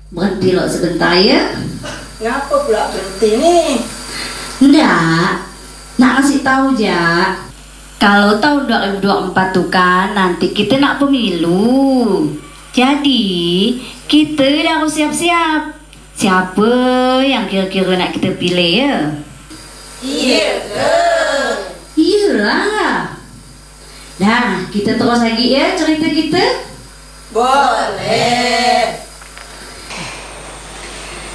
Berhenti lo sebentar ya. Ngapa pula berhenti nih? Enggak, nak ngasih tahu ja. Kalau tahun 2024 tuh kan nanti kita nak pemilu. Jadi kita dah harus siap-siap. Siapa yang kira-kira nak kita pilih ya? Iya ke? Iyalah. Nah, kita terus lagi ya cerita kita. Boleh.